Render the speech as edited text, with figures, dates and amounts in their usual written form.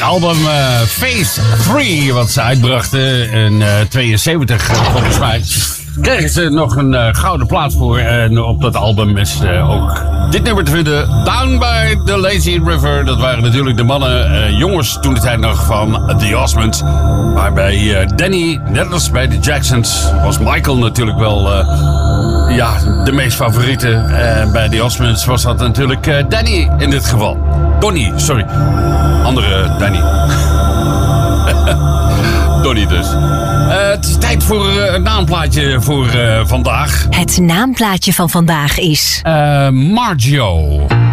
album Phase 3, wat ze uitbrachten in 72 volgens mij, kregen ze nog een gouden plaat voor. En op dat album is ook dit nummer te vinden, Down by the Lazy River. Dat waren natuurlijk de mannen, jongens toen de tijd nog van The Osmonds. Maar bij Danny, net als bij de Jacksons, was Michael natuurlijk wel de meest favoriete. En bij The Osmonds was dat natuurlijk Danny in dit geval. Donnie, sorry. Andere Danny. Donnie dus. Het is tijd voor een naamplaatje voor vandaag. Het naamplaatje van vandaag is... Margio.